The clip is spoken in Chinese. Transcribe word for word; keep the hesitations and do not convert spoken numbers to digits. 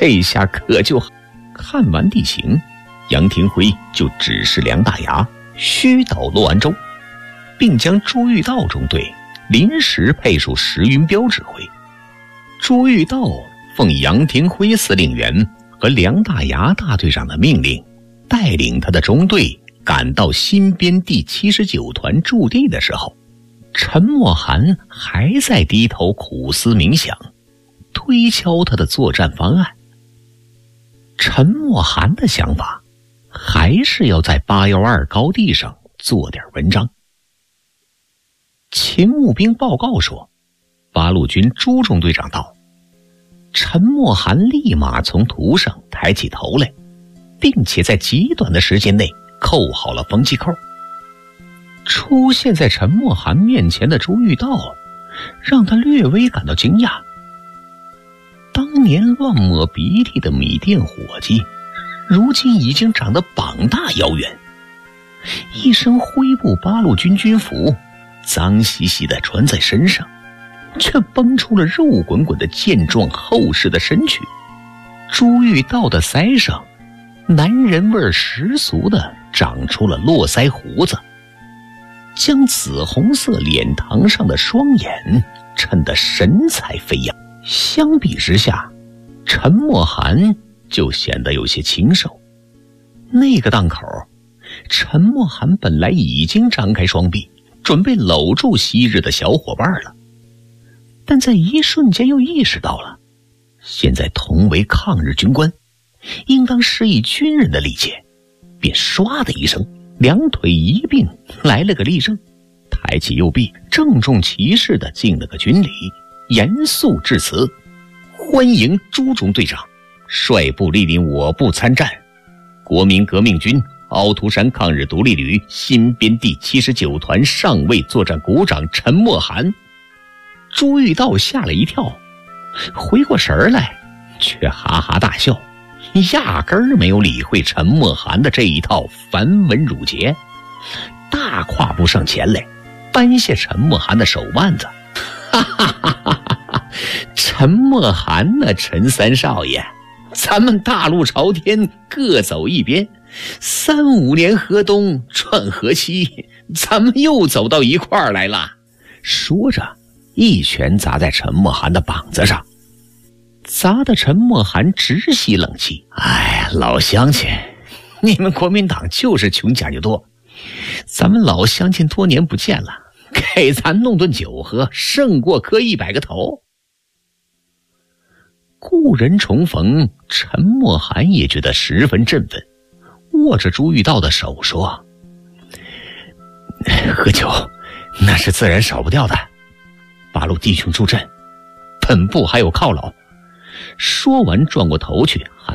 这下可就好。看完地形，杨廷辉就指示梁大牙虚岛洛安州，并将朱玉道中队临时配属石云彪指挥。朱玉道奉杨廷辉司令员和梁大牙大队长的命令，带领他的中队赶到新编第七十九团驻地的时候，陈默涵还在低头苦思冥想，推敲他的作战方案。陈默涵的想法还是要在八一二高地上做点文章。秦募兵报告说，八路军朱中队长到。陈默涵立马从图上抬起头来，并且在极短的时间内扣好了风气扣。出现在陈默涵面前的朱玉道让他略微感到惊讶。当年乱抹鼻涕的米店伙计，如今已经长得膀大腰圆，一身灰布八路军军服脏兮兮地穿在身上，却绷出了肉滚滚的健壮厚实的身躯。朱玉道的腮上男人味十足地长出了络腮胡子，将紫红色脸膛上的双眼衬得神采飞扬。相比之下，陈默涵就显得有些清瘦。那个档口，陈默涵本来已经张开双臂准备搂住昔日的小伙伴了，但在一瞬间又意识到了，现在同为抗日军官，应当施以军人的礼节，便唰的一声，两腿一并来了个立正，抬起右臂，郑重其事地敬了个军礼，严肃致辞：欢迎朱中队长率部莅临我部参战，国民革命军凹凸山抗日独立旅新编第七十九团上尉作战股长陈默涵。朱玉道吓了一跳，回过神来却哈哈大笑，压根儿没有理会陈默涵的这一套繁文缛节，大跨步上前来，扳下陈默涵的手腕子。哈哈哈哈哈！陈默涵呢，陈三少爷，咱们大路朝天，各走一边，三五年河东转河西，咱们又走到一块儿来了。说着，一拳砸在陈默涵的膀子上，砸得陈默涵直吸冷气。哎呀，老乡亲，你们国民党就是穷讲究多，咱们老乡亲多年不见了，给咱弄顿酒喝，胜过磕一百个头。故人重逢，陈默涵也觉得十分振奋，握着朱玉道的手说：喝酒那是自然少不掉的，八路弟兄助阵，本部还有犒劳。说完转过头去，